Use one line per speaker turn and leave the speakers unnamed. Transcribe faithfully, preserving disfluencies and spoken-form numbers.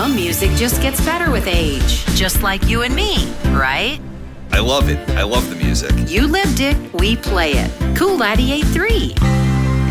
Some music just gets better with age. Just like you and me, right?
I love it. I love the music.
You lived it, we play it. Cool ninety-eight point three.